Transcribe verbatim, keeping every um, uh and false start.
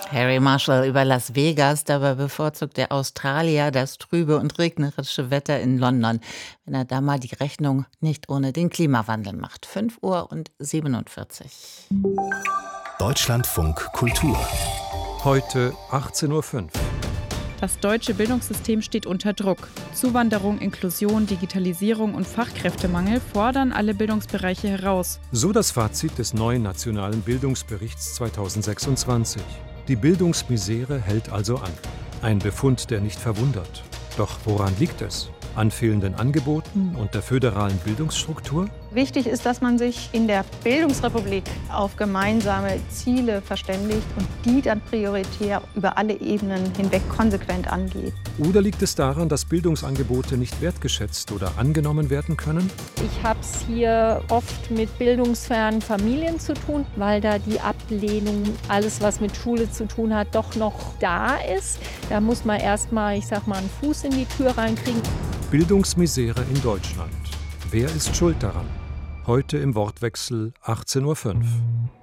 Harry Marshall über Las Vegas, dabei bevorzugt der Australier das trübe und regnerische Wetter in London, wenn er da mal die Rechnung nicht ohne den Klimawandel macht. fünf Uhr und siebenundvierzig. Deutschlandfunk Kultur. Heute achtzehn Uhr fünf. Das deutsche Bildungssystem steht unter Druck. Zuwanderung, Inklusion, Digitalisierung und Fachkräftemangel fordern alle Bildungsbereiche heraus. So das Fazit des neuen Nationalen Bildungsberichts zweitausendsechsundzwanzig. Die Bildungsmisere hält also an. Ein Befund, der nicht verwundert. Doch woran liegt es? An fehlenden Angeboten und der föderalen Bildungsstruktur? Wichtig ist, dass man sich in der Bildungsrepublik auf gemeinsame Ziele verständigt und die dann prioritär über alle Ebenen hinweg konsequent angeht. Oder liegt es daran, dass Bildungsangebote nicht wertgeschätzt oder angenommen werden können? Ich habe es hier oft mit bildungsfernen Familien zu tun, weil da die Ablehnung, alles was mit Schule zu tun hat, doch noch da ist. Da muss man erstmal, ich sag mal, einen Fuß in die Tür reinkriegen. Bildungsmisere in Deutschland. Wer ist schuld daran? Heute im Wortwechsel achtzehn Uhr fünf.